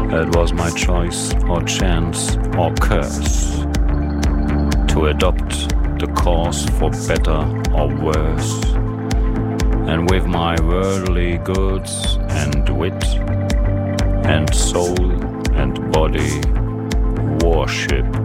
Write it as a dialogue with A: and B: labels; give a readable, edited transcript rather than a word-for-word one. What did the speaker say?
A: It was my choice or chance or curse to adopt the cause for better or worse, and with my worldly goods and wit and soul and body worship